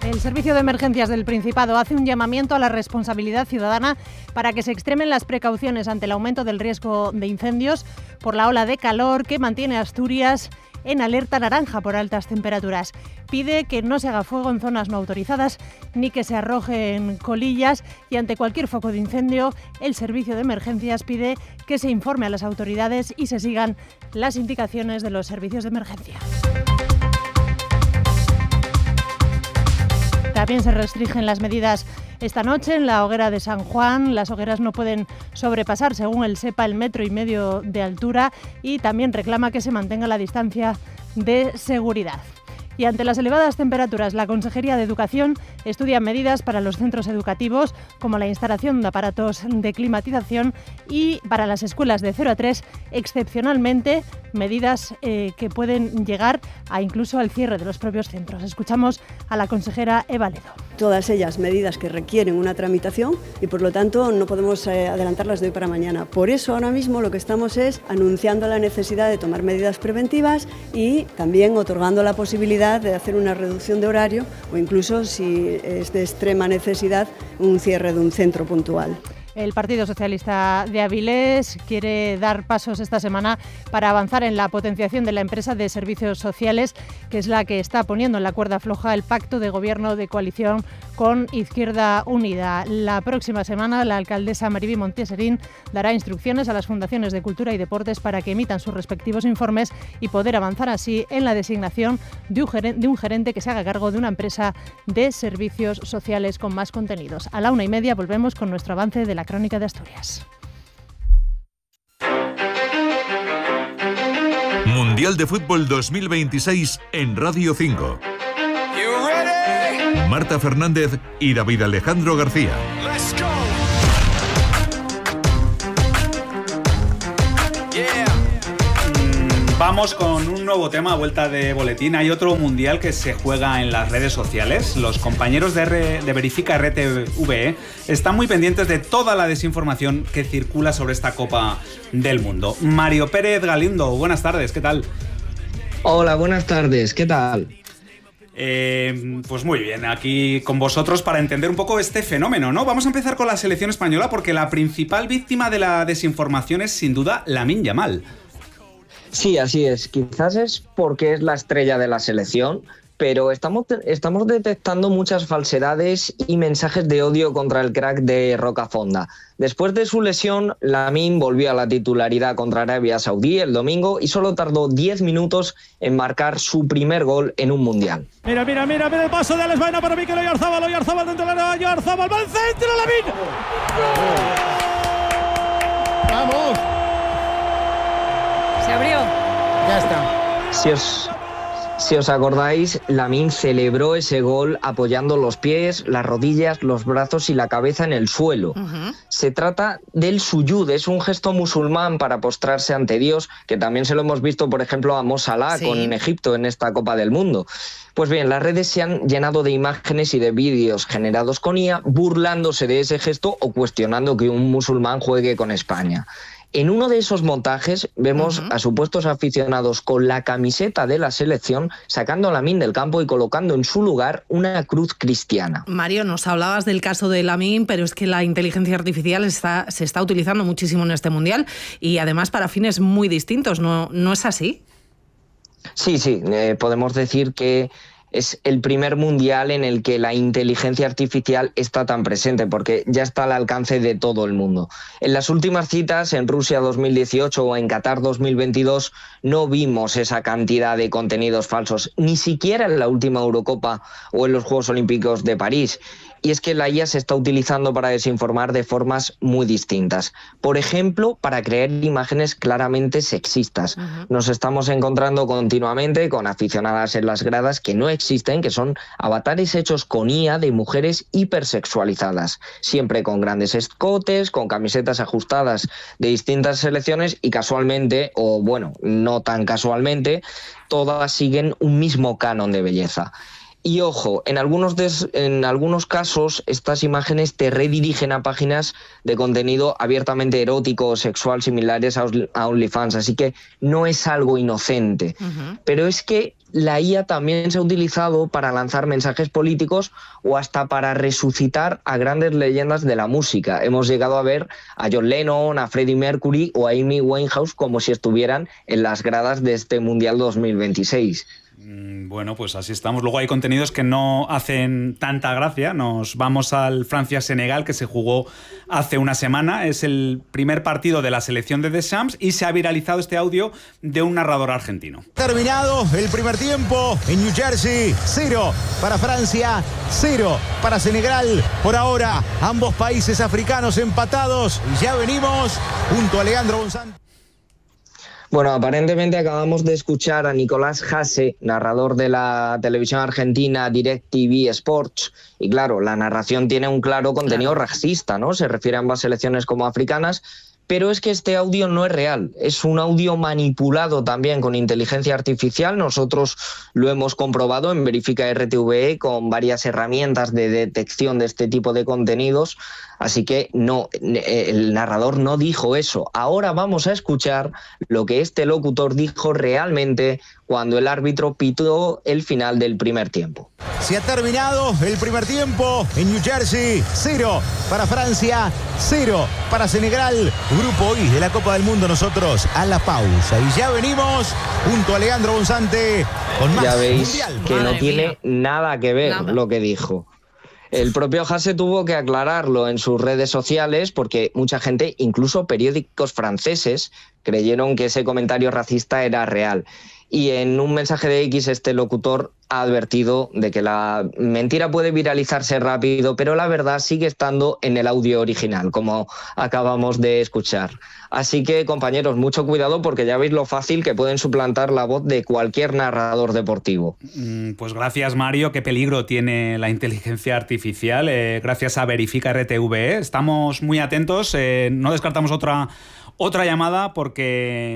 El Servicio de Emergencias del Principado hace un llamamiento a la responsabilidad ciudadana para que se extremen las precauciones ante el aumento del riesgo de incendios por la ola de calor que mantiene a Asturias en alerta naranja por altas temperaturas. Pide que no se haga fuego en zonas no autorizadas ni que se arrojen colillas y ante cualquier foco de incendio, el Servicio de Emergencias pide que se informe a las autoridades y se sigan las indicaciones de los servicios de emergencia. También se restringen las medidas esta noche en la hoguera de San Juan. Las hogueras no pueden sobrepasar, según el SEPA, el 1,5 metros de altura y también reclama que se mantenga la distancia de seguridad. Y ante las elevadas temperaturas, la Consejería de Educación estudia medidas para los centros educativos, como la instalación de aparatos de climatización y para las escuelas de 0 a 3, excepcionalmente, medidas que pueden llegar a incluso al cierre de los propios centros. Escuchamos a la consejera Eva Ledo. Todas ellas medidas que requieren una tramitación y por lo tanto no podemos adelantarlas de hoy para mañana. Por eso ahora mismo lo que estamos es anunciando la necesidad de tomar medidas preventivas y también otorgando la posibilidad de hacer una reducción de horario o incluso, si es de extrema necesidad, un cierre de un centro puntual. El Partido Socialista de Avilés quiere dar pasos esta semana para avanzar en la potenciación de la empresa de servicios sociales, que es la que está poniendo en la cuerda floja el pacto de gobierno de coalición con Izquierda Unida. La próxima semana, la alcaldesa Mariví Montieserín dará instrucciones a las fundaciones de Cultura y Deportes para que emitan sus respectivos informes y poder avanzar así en la designación de un gerente que se haga cargo de una empresa de servicios sociales con más contenidos. A la 1:30 volvemos con nuestro avance de la Crónica de Asturias. Mundial de Fútbol 2026 en Radio 5. Marta Fernández y David Alejandro García. Vamos con un nuevo tema a vuelta de boletín. Hay otro mundial que se juega en las redes sociales. Los compañeros de Verifica RTV están muy pendientes de toda la desinformación que circula sobre esta Copa del Mundo. Mario Pérez Galindo, buenas tardes, ¿qué tal? Hola, buenas tardes, ¿qué tal? Pues muy bien, aquí con vosotros para entender un poco este fenómeno, ¿no? Vamos a empezar con la selección española porque la principal víctima de la desinformación es sin duda Lamine Yamal. Sí, así es. Quizás es porque es la estrella de la selección, pero estamos detectando muchas falsedades y mensajes de odio contra el crack de Rocafonda. Después de su lesión, Lamine volvió a la titularidad contra Arabia Saudí el domingo y solo tardó 10 minutos en marcar su primer gol en un mundial. Mira el paso de Alex Baena para Mikel Oyarzabal dentro de la área, Oyarzabal va al centro, Lamine. ¡Vamos! Se abrió. Ya está. Si os acordáis, Lamine celebró ese gol apoyando los pies, las rodillas, los brazos y la cabeza en el suelo. Uh-huh. Se trata del suyud, es un gesto musulmán para postrarse ante Dios, que también se lo hemos visto, por ejemplo, a Mo Salah con Egipto en esta Copa del Mundo. Pues bien, las redes se han llenado de imágenes y de vídeos generados con IA burlándose de ese gesto o cuestionando que un musulmán juegue con España. En uno de esos montajes vemos a supuestos aficionados con la camiseta de la selección sacando a Lamine del campo y colocando en su lugar una cruz cristiana. Mario, nos hablabas del caso de Lamine, pero es que la inteligencia artificial se está utilizando muchísimo en este mundial y además para fines muy distintos, ¿no es así? Sí, podemos decir que es el primer mundial en el que la inteligencia artificial está tan presente, porque ya está al alcance de todo el mundo. En las últimas citas, en Rusia 2018 o en Qatar 2022, no vimos esa cantidad de contenidos falsos, ni siquiera en la última Eurocopa o en los Juegos Olímpicos de París. Y es que la IA se está utilizando para desinformar de formas muy distintas. Por ejemplo, para crear imágenes claramente sexistas. Uh-huh. Nos estamos encontrando continuamente con aficionadas en las gradas que no existen, que son avatares hechos con IA de mujeres hipersexualizadas, siempre con grandes escotes, con camisetas ajustadas de distintas selecciones y casualmente, o bueno, no tan casualmente, todas siguen un mismo canon de belleza. Y ojo, en algunos casos estas imágenes te redirigen a páginas de contenido abiertamente erótico o sexual similares a OnlyFans, así que no es algo inocente. Uh-huh. Pero es que la IA también se ha utilizado para lanzar mensajes políticos o hasta para resucitar a grandes leyendas de la música. Hemos llegado a ver a John Lennon, a Freddie Mercury o a Amy Winehouse como si estuvieran en las gradas de este Mundial 2026. Bueno, pues así estamos. Luego hay contenidos que no hacen tanta gracia. Nos vamos al Francia-Senegal, que se jugó hace una semana. Es el primer partido de la selección de Deschamps y se ha viralizado este audio de un narrador argentino. Terminado el primer tiempo en New Jersey, 0 para Francia, 0 para Senegal. Por ahora, ambos países africanos empatados y ya venimos junto a Leandro Bonzante. Bueno, aparentemente acabamos de escuchar a Nicolás Hasse, narrador de la televisión argentina DirecTV Sports, y claro, la narración tiene un claro contenido racista, ¿no? Se refiere a ambas selecciones como africanas, pero es que este audio no es real, es un audio manipulado también con inteligencia artificial. Nosotros lo hemos comprobado en Verifica RTV con varias herramientas de detección de este tipo de contenidos, así que no, el narrador no dijo eso. Ahora vamos a escuchar lo que este locutor dijo realmente cuando el árbitro pitó el final del primer tiempo. Se ha terminado el primer tiempo en New Jersey, 0 para Francia, 0 para Senegal. Grupo I de la Copa del Mundo, nosotros a la pausa. Y ya venimos junto a Leandro Bonzante con más. Ya veis Mundial. que no tiene nada que ver lo que dijo. El propio Hasse tuvo que aclararlo en sus redes sociales porque mucha gente, incluso periódicos franceses, creyeron que ese comentario racista era real. Y en un mensaje de X este locutor ha advertido de que la mentira puede viralizarse rápido, pero la verdad sigue estando en el audio original, como acabamos de escuchar. Así que, compañeros, mucho cuidado porque ya veis lo fácil que pueden suplantar la voz de cualquier narrador deportivo. Pues gracias, Mario. Qué peligro tiene la inteligencia artificial. Gracias a Verifica RTV. Estamos muy atentos. No descartamos otra llamada porque